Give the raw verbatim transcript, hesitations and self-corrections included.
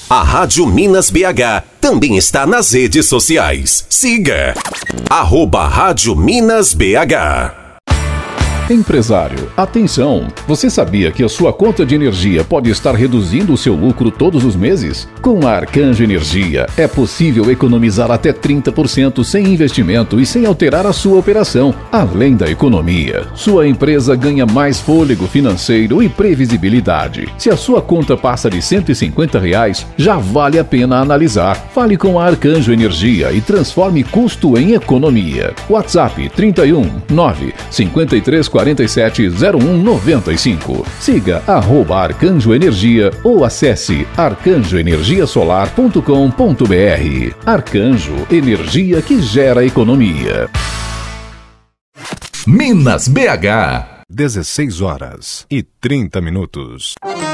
A Rádio Minas B H também está nas redes sociais. Siga arroba Rádio Minas B H. Empresário, atenção! Você sabia que a sua conta de energia pode estar reduzindo o seu lucro todos os meses? Com a Arcanjo Energia, é possível economizar até trinta por cento sem investimento e sem alterar a sua operação. Além da economia, sua empresa ganha mais fôlego financeiro e previsibilidade. Se a sua conta passa de cento e cinquenta reais, já vale a pena analisar. Fale com a Arcanjo Energia e transforme custo em economia. WhatsApp trinta e um, nove, cinquenta e três, quarenta e sete, zero um, noventa e cinco. Siga arroba Arcanjo Energia ou acesse arcanjo energia solar ponto com ponto br. Arcanjo, energia que gera economia. Minas B H. dezesseis horas e trinta minutos.